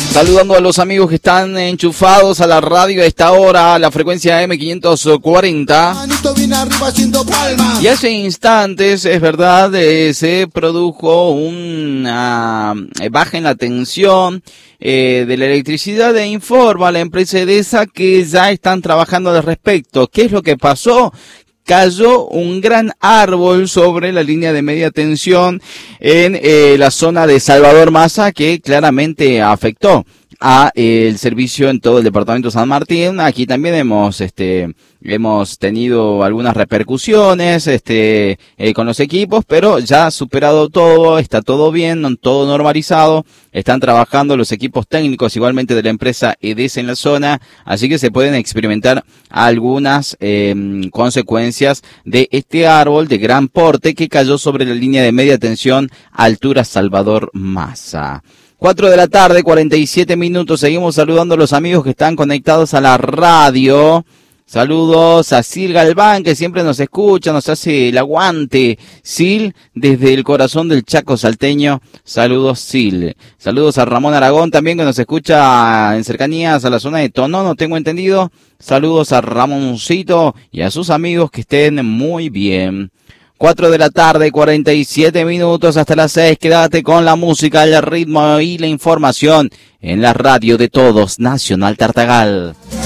Saludando a los amigos que están enchufados a la radio a esta hora, a la frecuencia M540. Y hace instantes, es verdad, se produjo una baja en la tensión de la electricidad e informa a la empresa Edesa que ya están trabajando al respecto. ¿Qué es lo que pasó? Cayó un gran árbol sobre la línea de media tensión en la zona de Salvador Massa, que claramente afectó a el servicio en todo el departamento de San Martín. Aquí también hemos tenido algunas repercusiones con los equipos, pero ya superado todo, está todo bien, todo normalizado. Están trabajando los equipos técnicos igualmente de la empresa Edesa en la zona, así que se pueden experimentar algunas consecuencias de este árbol de gran porte que cayó sobre la línea de media tensión altura Salvador Massa. 4 de la tarde, 47 minutos. Seguimos saludando a los amigos que están conectados a la radio. Saludos a Sil Galván, que siempre nos escucha, nos hace el aguante. Sil, desde el corazón del Chaco salteño. Saludos, Sil. Saludos a Ramón Aragón también, que nos escucha en cercanías a la zona de Tonono, tengo entendido. Saludos a Ramoncito y a sus amigos, que estén muy bien. 4 de la tarde, 47 minutos hasta las 6. Quédate con la música, el ritmo y la información en la radio de todos, Nacional Tartagal.